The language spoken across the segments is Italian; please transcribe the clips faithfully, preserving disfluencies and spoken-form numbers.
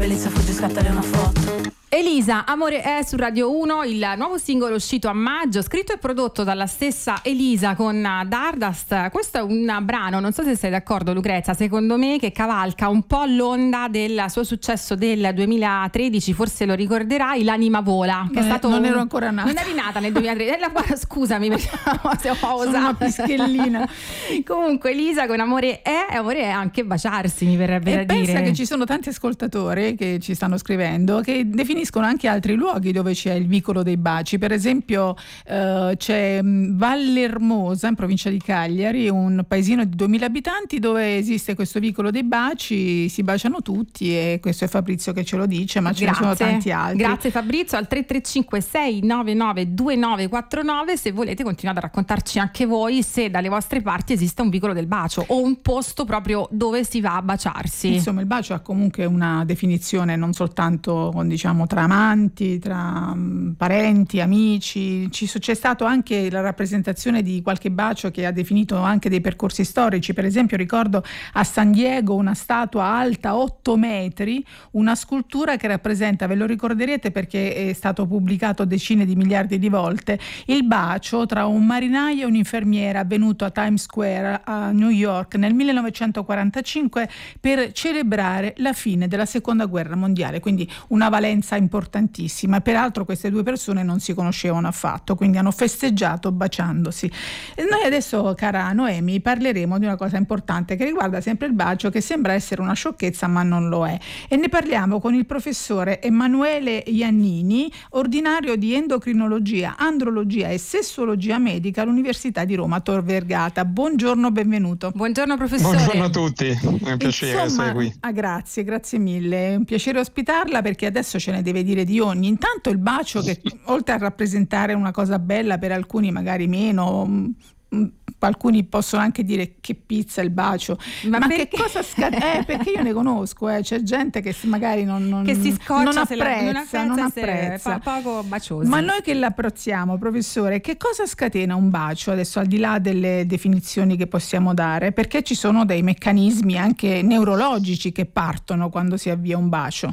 bellezza fugge, scattare una foto. Elisa, Amore è su Radio uno, il nuovo singolo uscito a maggio, scritto e prodotto dalla stessa Elisa con Dardust. Questo è un brano, non so se sei d'accordo Lucrezia, secondo me che cavalca un po' l'onda del suo successo del duemilatredici, forse lo ricorderai, L'anima vola, che non è stato non un... ero ancora nata. Non eri nata nel duemilatredici, la... scusami se ho Sono osato. una pischellina. Comunque Elisa con Amore è, Amore è anche baciarsi, mi verrebbe E da pensa dire. che ci sono tanti ascoltatori che ci stanno scrivendo che definiscono anche altri luoghi dove c'è il vicolo dei baci. Per esempio eh, c'è Vallermosa in provincia di Cagliari, un paesino di duemila abitanti dove esiste questo vicolo dei baci, si baciano tutti, e questo è Fabrizio che ce lo dice, ma ce ne sono tanti altri. Grazie Fabrizio, al tre tre cinque sei nove nove due nove quattro nove se volete continuate a raccontarci anche voi se dalle vostre parti esiste un vicolo del bacio o un posto proprio dove si va a baciarsi. Insomma, il bacio ha comunque una definizione non soltanto, diciamo, tra amanti, tra um, parenti, amici. Ci, c'è stato anche la rappresentazione di qualche bacio che ha definito anche dei percorsi storici. Per esempio ricordo a San Diego una statua alta otto metri, una scultura che rappresenta, ve lo ricorderete perché è stato pubblicato decine di miliardi di volte, il bacio tra un marinaio e un'infermiera avvenuto a Times Square a New York nel millenovecentoquarantacinque per celebrare la fine della seconda guerra mondiale, quindi una valenza importantissima. Peraltro queste due persone non si conoscevano affatto, quindi hanno festeggiato baciandosi. E noi adesso, cara Noemi, parleremo di una cosa importante che riguarda sempre il bacio, che sembra essere una sciocchezza ma non lo è, e ne parliamo con il professore Emanuele Iannini, ordinario di endocrinologia, andrologia e sessuologia medica all'Università di Roma Tor Vergata. Buongiorno, benvenuto. Buongiorno professore. Buongiorno a tutti, è un piacere Insomma, essere qui. Ah, grazie, grazie mille, è un piacere ospitarla perché adesso ce ne deve dire di ogni. Intanto il bacio, che oltre a rappresentare una cosa bella, per alcuni magari meno, mh, mh, alcuni possono anche dire che pizza il bacio, ma, ma che cosa scatena? Eh, perché io ne conosco, eh, c'è gente che magari non, non, che si scoccia, non se la, apprezza, non non apprezza. Pa- poco baciosi. Ma noi che l'apprezziamo, professore, che cosa scatena un bacio adesso, al di là delle definizioni che possiamo dare? Perché ci sono dei meccanismi anche neurologici che partono quando si avvia un bacio.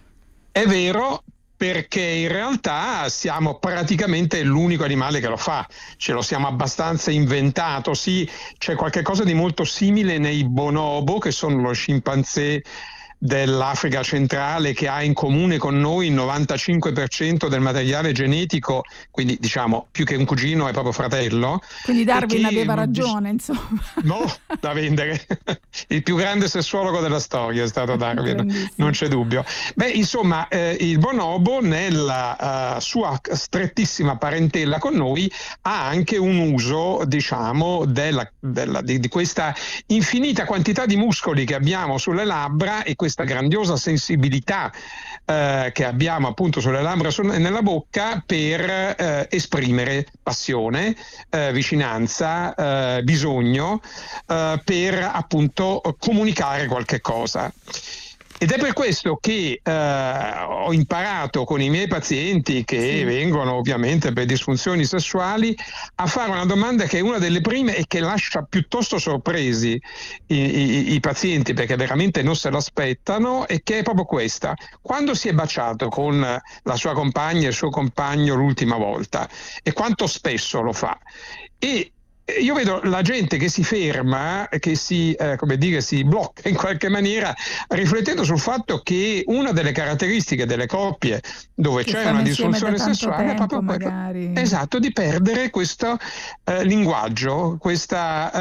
È vero, perché in realtà siamo praticamente l'unico animale che lo fa, ce lo siamo abbastanza inventato. Sì, c'è qualche cosa di molto simile nei bonobo, che sono lo scimpanzé dell'Africa centrale, che ha in comune con noi il novantacinque per cento del materiale genetico, quindi diciamo più che un cugino è proprio fratello. Quindi Darwin che, aveva ragione, insomma. No, da vendere. Il più grande sessuologo della storia è stato Darwin, non c'è dubbio. Beh, insomma, eh, il bonobo nella uh, sua strettissima parentela con noi ha anche un uso, diciamo, della, della, di, di questa infinita quantità di muscoli che abbiamo sulle labbra e questa grandiosa sensibilità eh, che abbiamo appunto sulle labbra e nella bocca per eh, esprimere passione, eh, vicinanza, eh, bisogno, eh, per appunto comunicare qualche cosa. Ed è per questo che eh, ho imparato con i miei pazienti, che sì. vengono ovviamente per disfunzioni sessuali, a fare una domanda che è una delle prime e che lascia piuttosto sorpresi i, i, i pazienti, perché veramente non se l'aspettano, e che è proprio questa: quando si è baciato con la sua compagna e il suo compagno l'ultima volta, e quanto spesso lo fa? E io vedo la gente che si ferma, che si, eh, come dire, si blocca in qualche maniera, riflettendo sul fatto che una delle caratteristiche delle coppie dove che c'è una disfunzione sessuale tempo, è proprio magari. esatto, di perdere questo eh, linguaggio, questo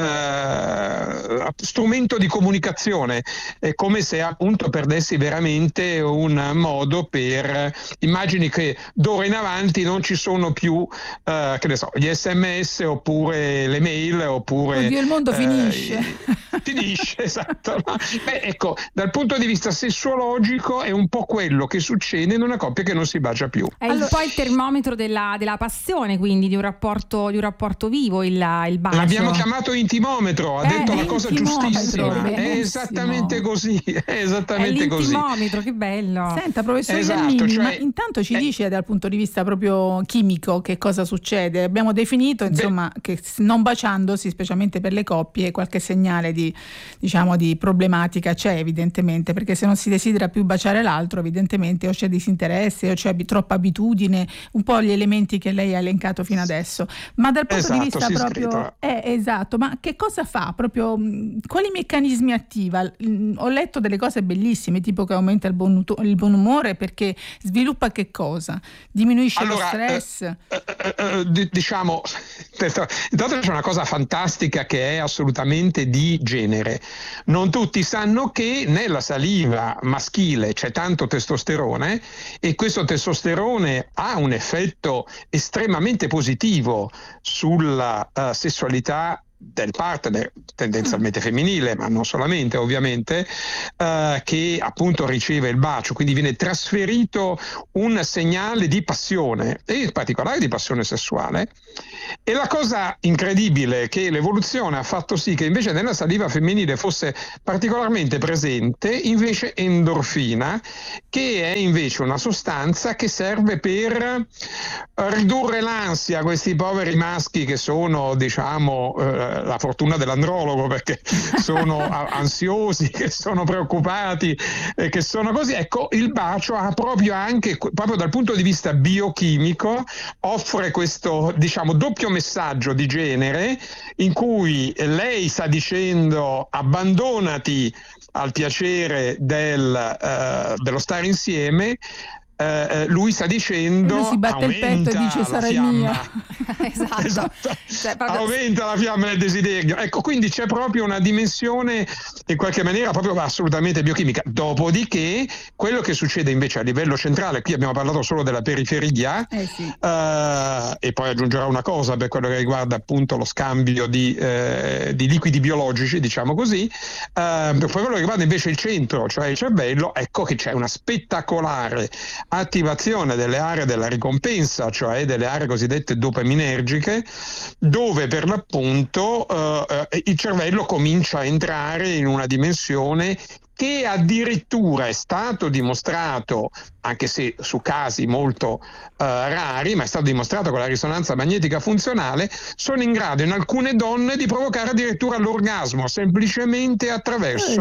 eh, strumento di comunicazione. È come se appunto perdessi veramente un modo per, immagini che d'ora in avanti non ci sono più eh, che ne so, gli sms oppure le mail, oppure oddio, il mondo eh, finisce finisce esatto. Beh, ecco, dal punto di vista sessuologico è un po' quello che succede in una coppia che non si bacia più. È allora, un po' il termometro della, della passione, quindi di un rapporto, di un rapporto vivo, il, il bacio. L'abbiamo chiamato intimometro, ha eh, detto la cosa giustissima. Benissimo. È esattamente così, è esattamente è così. l'intimometro, che bello. Senta, professore esatto, Iannini, cioè, ma intanto ci eh, dice dal punto di vista proprio chimico che cosa succede? Abbiamo definito, insomma, beh, che non baciandosi, specialmente per le coppie, qualche segnale di, diciamo, di problematica c'è evidentemente, perché se non si desidera più baciare l'altro, evidentemente o c'è disinteresse o c'è ab- troppa abitudine, un po' gli elementi che lei ha elencato fino adesso. Ma dal punto esatto, di vista proprio eh, esatto, ma che cosa fa? Proprio mh, quali meccanismi attiva? Mh, ho letto delle cose bellissime, tipo che aumenta il buon, il buon umore, perché sviluppa che cosa? Diminuisce allora, lo stress? Eh, eh, eh, diciamo, intanto c'è una cosa fantastica che è assolutamente di genere. Non tutti sanno che nella saliva maschile c'è tanto testosterone e questo testosterone ha un effetto estremamente positivo sulla uh, sessualità del partner, tendenzialmente femminile, ma non solamente ovviamente, eh, che appunto riceve il bacio, quindi viene trasferito un segnale di passione e in particolare di passione sessuale. E la cosa incredibile è che l'evoluzione ha fatto sì che invece nella saliva femminile fosse particolarmente presente invece endorfina, che è invece una sostanza che serve per ridurre l'ansia a questi poveri maschi che sono, diciamo, eh, la fortuna dell'andrologo, perché sono ansiosi, che sono preoccupati, eh, che sono così. Ecco, il bacio ha proprio anche, proprio dal punto di vista biochimico, offre questo, diciamo, doppio messaggio di genere in cui lei sta dicendo abbandonati al piacere del, uh, dello stare insieme. Uh, lui sta dicendo lui si batte il petto e dice sarai mia. esatto, esatto. Cioè, proprio... aumenta la fiamma del desiderio. Ecco, quindi c'è proprio una dimensione in qualche maniera proprio assolutamente biochimica. Dopodiché quello che succede invece a livello centrale, qui abbiamo parlato solo della periferia, eh sì. uh, e poi aggiungerò una cosa per quello che riguarda appunto lo scambio di, uh, di liquidi biologici, diciamo così, uh, per quello che riguarda invece il centro, cioè il cervello, ecco che c'è una spettacolare attivazione delle aree della ricompensa, cioè delle aree cosiddette dopaminergiche, dove per l'appunto eh, il cervello comincia a entrare in una dimensione che addirittura è stato dimostrato, anche se su casi molto uh, rari, ma è stato dimostrato con la risonanza magnetica funzionale, sono in grado in alcune donne di provocare addirittura l'orgasmo semplicemente attraverso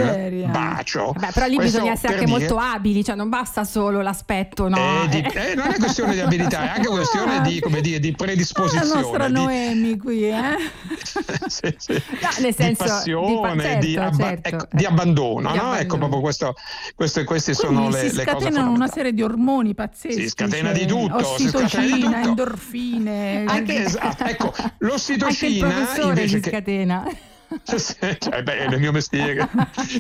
il bacio. Vabbè, però lì Questo bisogna essere anche dire... molto abili, cioè non basta solo l'aspetto, no? Eh, di, eh, non è questione di abilità, è anche questione di, come dire, di predisposizione. La nostra di... Noemi qui, eh? sì, sì. No, nel senso, di passione, di, certo, di, abba- certo. ecco, di abbandono. No, Di no? Ecco proprio questo, questo queste sono le, si le cose scatenano una serie di ormoni pazzeschi, si scatena cioè, di tutto, si scatena di tutto. endorfine, anche esatto, ecco, l'ossitocina anche il professore invece si che... scatena. Cioè, beh, è il mio mestiere.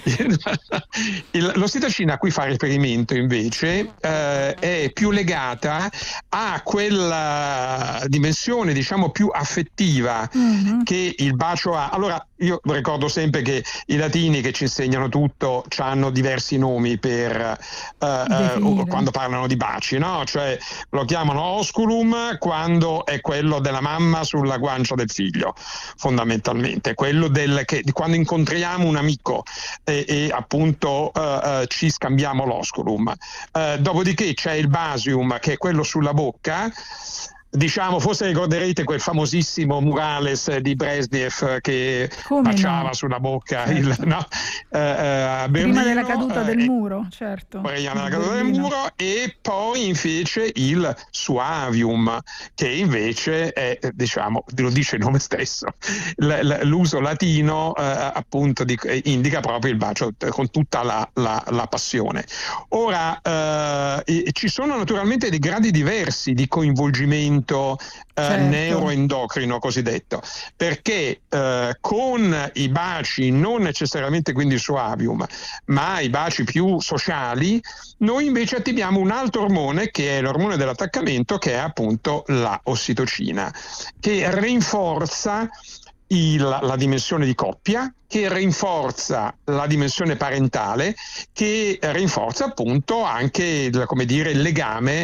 il, l'ossitocina a cui fa riferimento invece eh, è più legata a quella dimensione, diciamo, più affettiva mm-hmm. che il bacio ha. Allora, io ricordo sempre che i latini che ci insegnano tutto hanno diversi nomi per eh, eh, quando parlano di baci, no? Cioè lo chiamano osculum quando è quello della mamma sulla guancia del figlio, fondamentalmente quello del, che quando incontriamo un amico e, e appunto uh, uh, ci scambiamo l'osculum. Uh, dopodiché c'è il basium, che è quello sulla bocca. Diciamo, forse ricorderete quel famosissimo murales di Brezhnev che Come baciava no? sulla bocca, certo. il, no? uh, uh, a Berlino, prima della caduta uh, del e, muro, certo. Prima della caduta del muro, e poi invece il suavium, che invece è, diciamo, lo dice il nome stesso, l- l'uso latino uh, appunto di, indica proprio il bacio con tutta la, la, la passione. Ora, uh, ci sono naturalmente dei gradi diversi di coinvolgimento Certo. Eh, neuroendocrino cosiddetto, perché eh, con i baci, non necessariamente quindi il suavium, ma i baci più sociali, noi invece attiviamo un altro ormone, che è l'ormone dell'attaccamento, che è appunto la ossitocina, che rinforza Il, la dimensione di coppia, che rinforza la dimensione parentale, che rinforza appunto anche il, come dire, il legame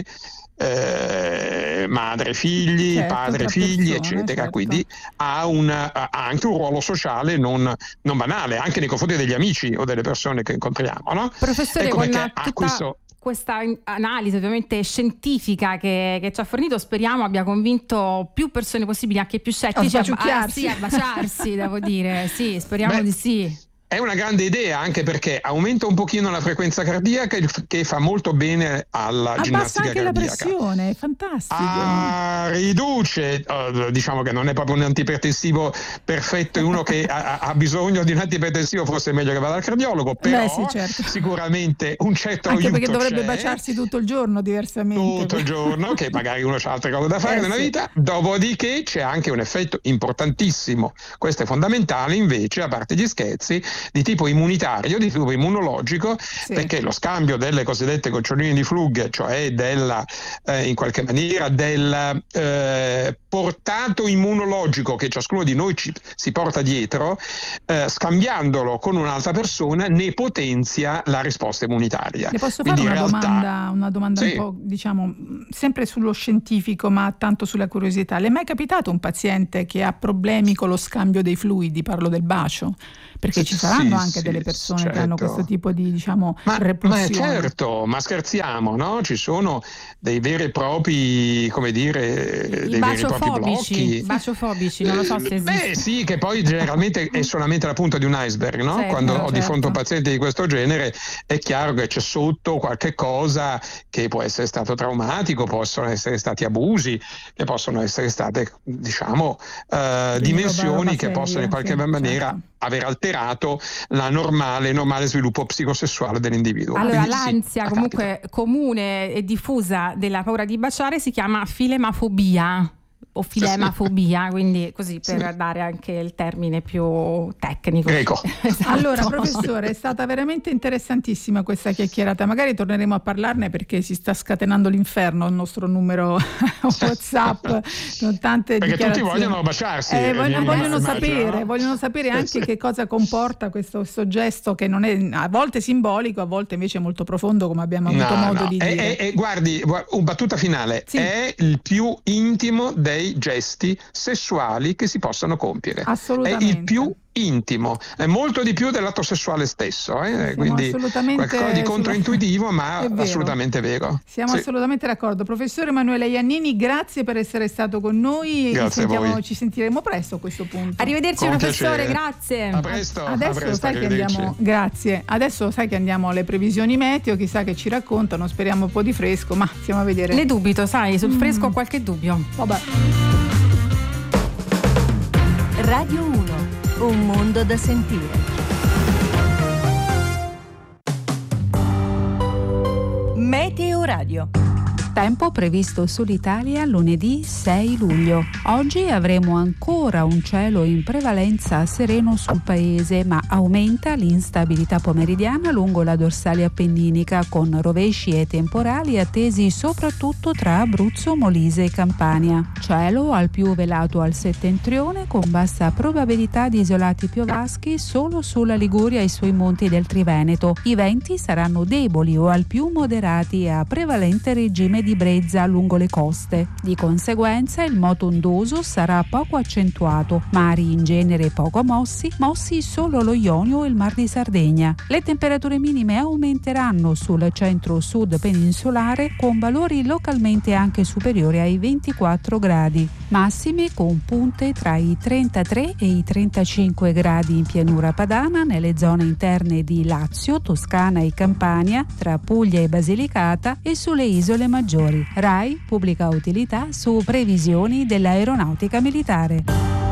Eh, madre figli, certo, padre figli, persone, eccetera, certo. quindi ha, un, ha anche un ruolo sociale non, non banale, anche nei confronti degli amici o delle persone che incontriamo, no? Professore, ecco con perché tutta... ha questo questa analisi ovviamente scientifica che, che ci ha fornito speriamo abbia convinto più persone possibili, anche più scettici, a, a, a, sì, a baciarsi, devo dire, sì, speriamo Beh, di sì. È una grande idea, anche perché aumenta un pochino la frequenza cardiaca, che fa molto bene alla Abbassa ginnastica anche cardiaca. La pressione, è fantastico. Ah, riduce, uh, diciamo che non è proprio un antipertensivo perfetto, e uno che ha, ha bisogno di un antipertensivo forse è meglio che vada al cardiologo, però Beh, sì, certo. Sicuramente un certo anche aiuto perché dovrebbe c'è. baciarsi tutto il giorno diversamente. Tutto il giorno, che magari uno ha altre cose da fare eh, nella sì. vita. Dopodiché c'è anche un effetto importantissimo, questo è fondamentale invece, a parte gli scherzi, di tipo immunitario, di tipo immunologico, sì. perché lo scambio delle cosiddette goccioline di Flug, cioè della eh, in qualche maniera del eh, portato immunologico che ciascuno di noi ci, si porta dietro, eh, scambiandolo con un'altra persona ne potenzia la risposta immunitaria. Le posso Quindi fare una realtà, domanda, una domanda sì. un po', diciamo, sempre sullo scientifico, ma tanto sulla curiosità. Le è mai capitato un paziente che ha problemi con lo scambio dei fluidi? Parlo del bacio. Perché ci saranno sì, anche sì, delle persone certo. che hanno questo tipo di, diciamo, ma, repulsione. Ma certo, ma scherziamo, no? Ci sono dei veri e propri, come dire, I dei veri e propri blocchi. Baciofobici, non lo so se esiste. Beh sì, che poi generalmente è solamente la punta di un iceberg, no? Certo, Quando ho certo. di fronte un paziente di questo genere è chiaro che c'è sotto qualche cosa che può essere stato traumatico, possono essere stati abusi, che possono essere state, diciamo, uh, dimensioni roba, roba che seria, possono in qualche sì, maniera certo. aver alterato la normale, normale sviluppo psicosessuale dell'individuo. Allora, Quindi, l'ansia sì, comunque capita. comune e diffusa della paura di baciare si chiama filemafobia o filemafobia, quindi così per sì. dare anche il termine più tecnico. Greco. Esatto. Allora, professore, è stata veramente interessantissima questa chiacchierata. Magari torneremo a parlarne perché si sta scatenando l'inferno il nostro numero WhatsApp. Con tante perché tutti dichiarazioni. vogliono baciarsi. Eh, vogliono, vogliono sapere, no? vogliono sapere anche sì. che cosa comporta questo, questo gesto che non è a volte simbolico, a volte invece molto profondo, come abbiamo avuto no, modo no. di è, dire. È, è, guardi, un battuta finale, sì. è il più intimo dei gesti sessuali che si possano compiere. Assolutamente. È il più intimo, è molto di più dell'atto sessuale stesso, eh? Quindi qualcosa di controintuitivo ma è vero. assolutamente vero. Siamo sì. assolutamente d'accordo. Professore Emanuele Iannini, grazie per essere stato con noi. Grazie Sentiamo, a voi. Ci sentiremo presto a questo punto. Arrivederci con professore, piacere. grazie. A presto. Adesso a presto, sai che andiamo, grazie. Adesso sai che andiamo alle previsioni meteo, chissà che ci raccontano, speriamo un po' di fresco, ma stiamo a vedere. Ne dubito, sai, sul mm. fresco ho qualche dubbio. Vabbè. Radio uno, un mondo da sentire. Meteo Radio. Tempo previsto sull'Italia lunedì sei luglio. Oggi avremo ancora un cielo in prevalenza sereno sul paese, ma aumenta l'instabilità pomeridiana lungo la dorsale appenninica, con rovesci e temporali attesi soprattutto tra Abruzzo, Molise e Campania. Cielo al più velato al settentrione, con bassa probabilità di isolati piovaschi solo sulla Liguria e sui monti del Triveneto. I venti saranno deboli o al più moderati a prevalente regime di brezza lungo le coste. Di conseguenza il moto ondoso sarà poco accentuato, mari in genere poco mossi, mossi solo lo Ionio e il Mar di Sardegna. Le temperature minime aumenteranno sul centro-sud peninsulare, con valori localmente anche superiori ai ventiquattro gradi, massimi con punte tra i trentatré e i trentacinque gradi in pianura padana, nelle zone interne di Lazio, Toscana e Campania, tra Puglia e Basilicata e sulle isole maggiori. RAI, pubblica utilità su previsioni dell'aeronautica militare.